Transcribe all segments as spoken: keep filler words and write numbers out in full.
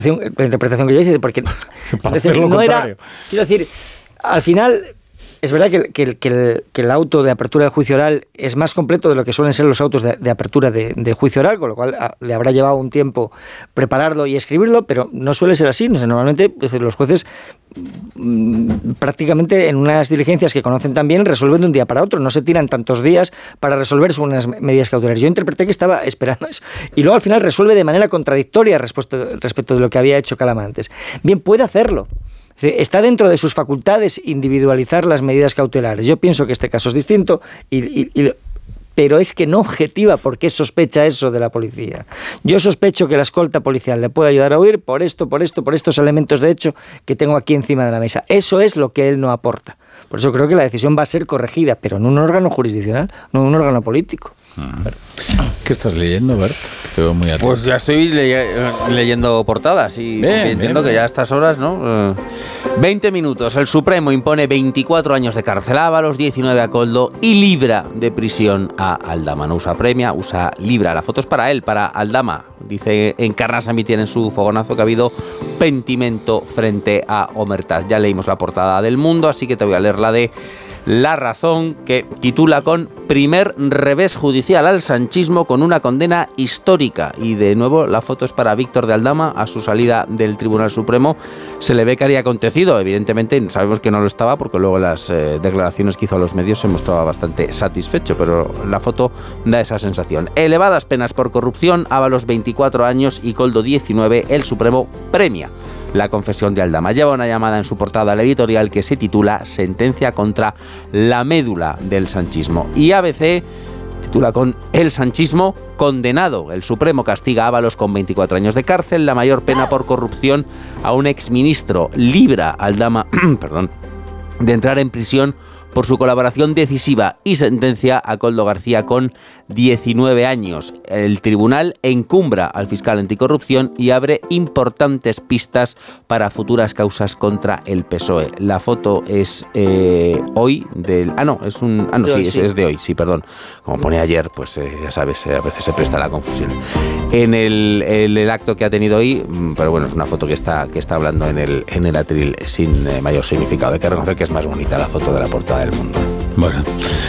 la interpretación que yo hice, porque para hacer lo no contrario. Era, quiero decir, al final es verdad que, que, que, el, que el auto de apertura de juicio oral es más completo de lo que suelen ser los autos de, de apertura de, de juicio oral, con lo cual a, le habrá llevado un tiempo prepararlo y escribirlo, pero no suele ser así. No sé, normalmente pues, los jueces mmm, prácticamente en unas diligencias que conocen también resuelven de un día para otro, no se tiran tantos días para resolver unas medidas cautelares. Yo interpreté que estaba esperando eso y luego al final resuelve de manera contradictoria respecto, respecto de lo que había hecho Calama antes. Bien, puede hacerlo. Está dentro de sus facultades individualizar las medidas cautelares. Yo pienso que este caso es distinto, y, y, y, pero es que no objetiva por qué sospecha eso de la policía. Yo sospecho que la escolta policial le puede ayudar a huir por esto, por esto, por estos elementos de hecho que tengo aquí encima de la mesa. Eso es lo que él no aporta. Por eso creo que la decisión va a ser corregida, pero en un órgano jurisdiccional, no en un órgano político. ¿Qué estás leyendo, Bert? Te veo muy atento. Pues ya estoy le- leyendo portadas y bien, entiendo bien, que ya a estas horas, ¿no? Eh, veinte minutos. El Supremo impone veinticuatro años de cárcel a Ábalos, diecinueve a Koldo y libra de prisión a Aldama. No usa premia, usa libra. La foto es para él, para Aldama. Dice Encarna Samitier en su fogonazo que ha habido pentimento frente a Omertaz. Ya leímos la portada del Mundo, así que te voy a leer la de La Razón, que titula con Primer revés judicial al sanchismo con una condena histórica. Y de nuevo la foto es para Víctor de Aldama. A su salida del Tribunal Supremo se le ve que había acontecido. Evidentemente sabemos que no lo estaba, porque luego en las eh, declaraciones que hizo a los medios se mostraba bastante satisfecho, pero la foto da esa sensación. Elevadas penas por corrupción, Ábalos veinticuatro años y Koldo diecinueve. El Supremo premia la confesión de Aldama. Lleva una llamada en su portada al editorial que se titula Sentencia contra la médula del sanchismo. Y A B C titula con El sanchismo condenado. El Supremo castiga a Ábalos con veinticuatro años de cárcel, la mayor pena por corrupción a un exministro. Libra a Aldama perdón, de entrar en prisión por su colaboración decisiva y sentencia a Koldo García con diecinueve años. El tribunal encumbra al fiscal anticorrupción y abre importantes pistas para futuras causas contra el P S O E. La foto es eh, hoy del... Ah, no, es un... Ah, no, sí, es, es de hoy, sí, perdón. Como pone ayer, pues eh, ya sabes, eh, a veces se presta la confusión. En el, el, el acto que ha tenido hoy, pero bueno, es una foto que está, que está hablando en el, en el atril sin eh, mayor significado. Hay que reconocer que es más bonita la foto de la portada del Mundo. Bueno.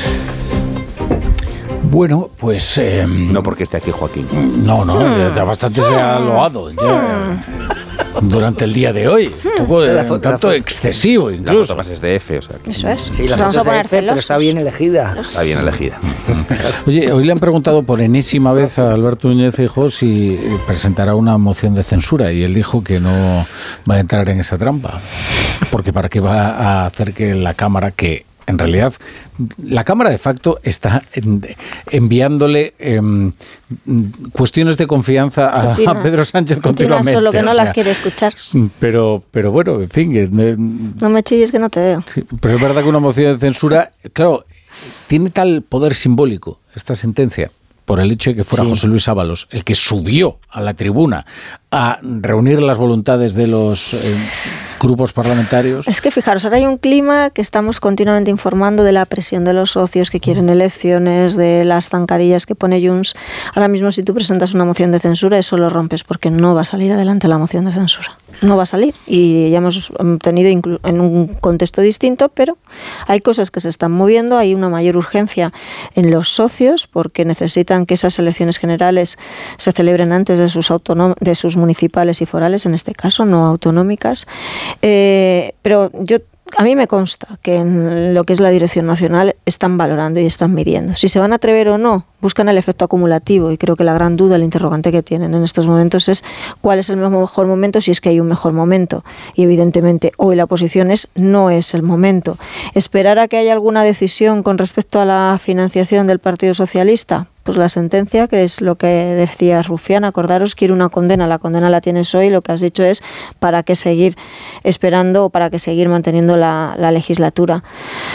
Bueno, pues... Eh, no porque esté aquí Joaquín. No, no, ya, ya bastante se ha loado ya, durante el día de hoy. Un poco de, un tanto excesivo incluso. La foto más es de F, o sea que... Eso es. Sí, la vamos foto a es de poner F, pero celosos. está bien elegida. Está bien elegida. Oye, hoy le han preguntado por enésima vez a Alberto Núñez Feijóo si presentará una moción de censura y él dijo que no va a entrar en esa trampa. Porque para qué va a hacer que la Cámara, que en realidad la Cámara de facto está en, enviándole eh, cuestiones de confianza a, a Pedro Sánchez continuamente. Solo que no o sea, las quiere escuchar. Pero, pero bueno, en fin. Eh, no me chilles que no te veo. Sí, pero es verdad que una moción de censura, claro, tiene tal poder simbólico esta sentencia, por el hecho de que fuera sí. José Luis Ábalos el que subió a la tribuna a reunir las voluntades de los eh, grupos parlamentarios. Es que fijaros, ahora hay un clima que estamos continuamente informando de la presión de los socios que quieren elecciones, de las zancadillas que pone Junts. Ahora mismo si tú presentas una moción de censura, eso lo rompes porque no va a salir adelante la moción de censura. No va a salir. Y ya hemos tenido inclu- en un contexto distinto, pero hay cosas que se están moviendo, hay una mayor urgencia en los socios porque necesitan que esas elecciones generales se celebren antes de sus autonom- de sus municipales y forales, en este caso, no autonómicas. Eh, pero yo a mí me consta que en lo que es la Dirección Nacional están valorando y están midiendo. Si se van a atrever o no, buscan el efecto acumulativo y creo que la gran duda, el interrogante que tienen en estos momentos es cuál es el mejor momento, si es que hay un mejor momento. Y evidentemente hoy la posición es no es el momento. ¿Esperar a que haya alguna decisión con respecto a la financiación del Partido Socialista? Pues la sentencia, que es lo que decía Rufián, acordaros, quiere una condena, la condena la tienes hoy, lo que has dicho es para qué seguir esperando o para qué seguir manteniendo la, la legislatura.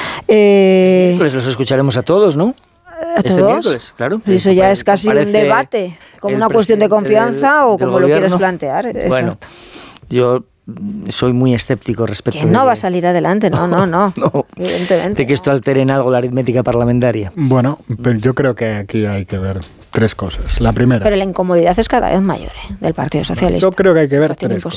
Eh, pues los escucharemos a todos, ¿no? ¿A este todos? miércoles, claro. Eso ya es casi un debate, como una cuestión de confianza del, o como lo quieres plantear. Bueno, exacto. Yo soy muy escéptico respecto que no de va a salir adelante, no, no, no, no, evidentemente. de que esto altere en algo la aritmética parlamentaria. Bueno, pero yo creo que aquí hay que ver tres cosas. La primera. Pero la incomodidad es cada vez mayor, ¿eh? Del Partido Socialista. Yo creo que hay que ver Situación tres imposible.